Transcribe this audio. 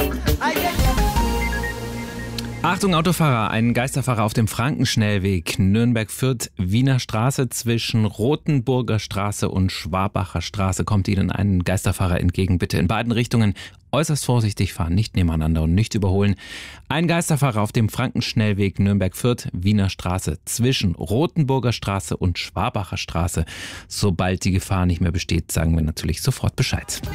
Achtung Autofahrer, ein Geisterfahrer auf dem Frankenschnellweg Nürnberg-Fürth, Wiener Straße zwischen Rothenburger Straße und Schwabacher Straße kommt Ihnen ein Geisterfahrer entgegen. Bitte in beiden Richtungen äußerst vorsichtig fahren, nicht nebeneinander und nicht überholen. Ein Geisterfahrer auf dem Frankenschnellweg Nürnberg-Fürth, Wiener Straße zwischen Rothenburger Straße und Schwabacher Straße. Sobald die Gefahr nicht mehr besteht, sagen wir natürlich sofort Bescheid.